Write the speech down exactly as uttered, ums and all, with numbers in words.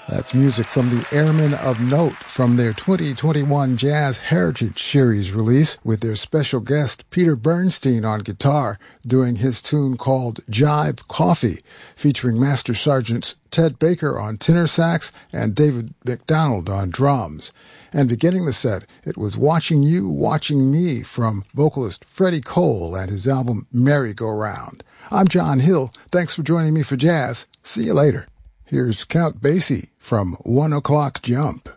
That's music from the Airmen of Note from their twenty twenty-one Jazz Heritage Series release, with their special guest Peter Bernstein on guitar doing his tune called Jive Coffee, featuring Master Sergeants Ted Baker on tenor sax and David McDonald on drums. And beginning the set, it was Watching You, Watching Me from vocalist Freddie Cole and his album Merry-Go-Round. I'm John Hill. Thanks for joining me for jazz. See you later. Here's Count Basie from One O'Clock Jump.